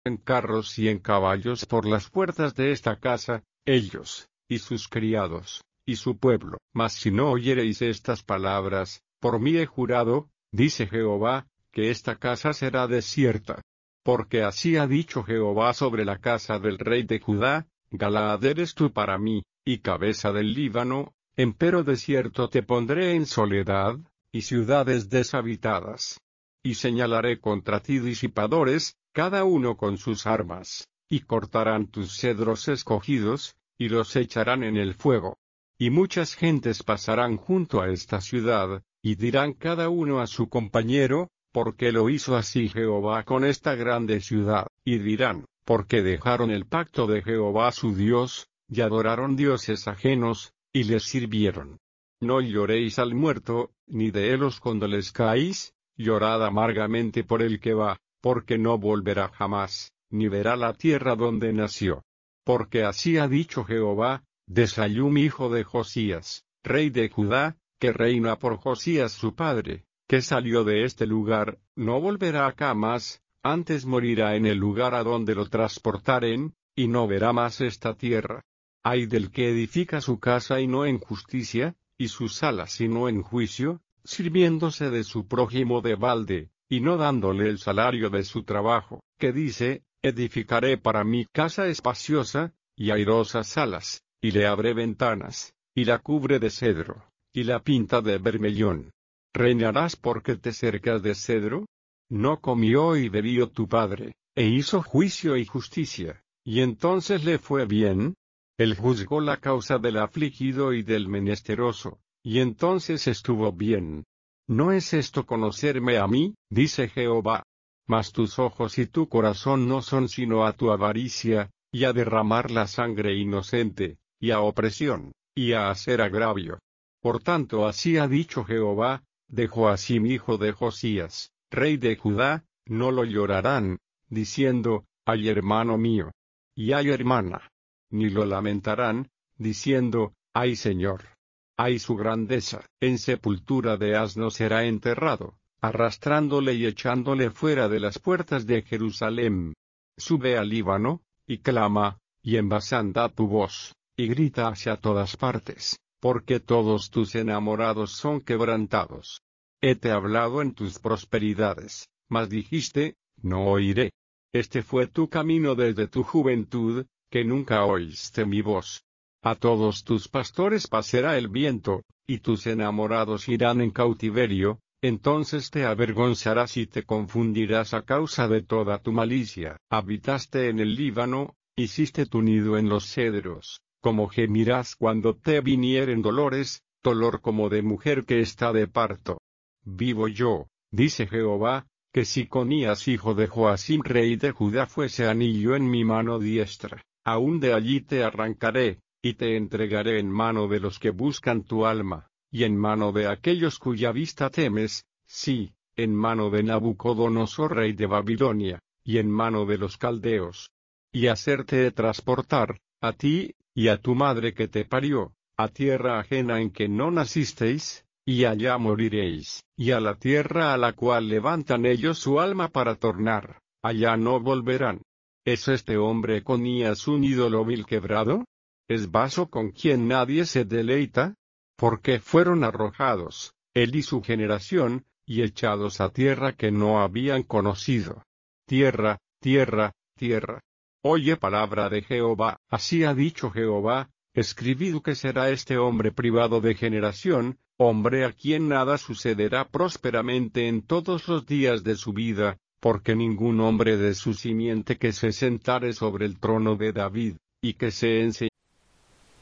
en carros y en caballos por las puertas de esta casa, ellos, y sus criados, y su pueblo. Mas si no oyereis estas palabras, por mí he jurado, dice Jehová, que esta casa será desierta. Porque así ha dicho Jehová sobre la casa del rey de Judá: Galaad eres tú para mí, y cabeza del Líbano, empero desierto te pondré en soledad, y ciudades deshabitadas. Y señalaré contra ti disipadores, cada uno con sus armas, y cortarán tus cedros escogidos, y los echarán en el fuego. Y muchas gentes pasarán junto a esta ciudad, y dirán cada uno a su compañero: ¿por qué lo hizo así Jehová con esta grande ciudad? Y dirán: porque dejaron el pacto de Jehová su Dios, y adoraron dioses ajenos, y les sirvieron. No lloréis al muerto, ni de él os condolezcáis, llorad amargamente por el que va, porque no volverá jamás, ni verá la tierra donde nació. Porque así ha dicho Jehová, de Salum hijo de Josías, rey de Judá, que reina por Josías su padre, que salió de este lugar, no volverá acá más, antes morirá en el lugar a donde lo transportaren, y no verá más esta tierra. Ay del que edifica su casa y no en justicia, y sus salas y no en juicio, sirviéndose de su prójimo de balde, y no dándole el salario de su trabajo, que dice: edificaré para mí casa espaciosa, y airosas salas, y le abré ventanas, y la cubre de cedro, y la pinta de bermellón. ¿Reinarás porque te cercas de cedro? No comió y bebió tu padre, e hizo juicio y justicia, y entonces le fue bien. Él juzgó la causa del afligido y del menesteroso, y entonces estuvo bien. ¿No es esto conocerme a mí? Dice Jehová. Mas tus ojos y tu corazón no son sino a tu avaricia, y a derramar la sangre inocente, y a opresión, y a hacer agravio. Por tanto así ha dicho Jehová: de Joacim hijo de Josías, rey de Judá, no lo llorarán, diciendo: ay hermano mío, y ay hermana. Ni lo lamentarán, diciendo: ay Señor. Ay su grandeza. En sepultura de asno será enterrado, arrastrándole y echándole fuera de las puertas de Jerusalén. Sube al Líbano, y clama, y en Basán da tu voz, y grita hacia todas partes, porque todos tus enamorados son quebrantados. Hete hablado en tus prosperidades, mas dijiste: no oiré. Este fue tu camino desde tu juventud, que nunca oíste mi voz. A todos tus pastores pasará el viento, y tus enamorados irán en cautiverio. Entonces te avergonzarás y te confundirás a causa de toda tu malicia. Habitaste en el Líbano, hiciste tu nido en los cedros, como gemirás cuando te vinieren dolores, dolor como de mujer que está de parto. Vivo yo, dice Jehová, que si Conías hijo de Joacim rey de Judá fuese anillo en mi mano diestra, aún de allí te arrancaré, y te entregaré en mano de los que buscan tu alma, y en mano de aquellos cuya vista temes, sí, en mano de Nabucodonosor rey de Babilonia, y en mano de los caldeos. Y hacerte transportar, a ti, y a tu madre que te parió, a tierra ajena en que no nacisteis, y allá moriréis. Y a la tierra a la cual levantan ellos su alma para tornar, allá no volverán. ¿Es este hombre Conías un ídolo vil quebrado? ¿Es vaso con quien nadie se deleita? Porque fueron arrojados, él y su generación, y echados a tierra que no habían conocido. Tierra, tierra, tierra. Oye palabra de Jehová. Así ha dicho Jehová: escribid que será este hombre privado de generación, hombre a quien nada sucederá prósperamente en todos los días de su vida, porque ningún hombre de su simiente que se sentare sobre el trono de David, y que se enseñe